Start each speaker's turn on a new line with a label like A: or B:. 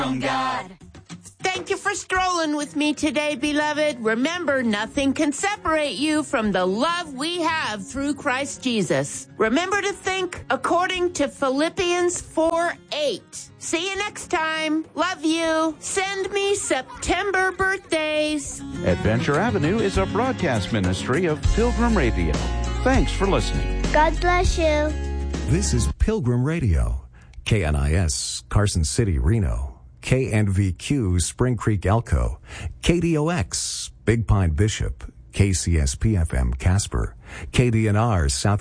A: from God.
B: Thank you for strolling with me today, beloved. Remember, nothing can separate you from the love we have through Christ Jesus. Remember to think according to Philippians 4:8. See you next time. Love you. Send me September birthdays.
C: Adventure Avenue is a broadcast ministry of Pilgrim Radio. Thanks for listening.
D: God bless you.
E: This is Pilgrim Radio. KNIS, Carson City, Reno. KNVQ, Spring Creek, Elko. KDOX, Big Pine, Bishop. KCSP-FM, Casper. KDNR, South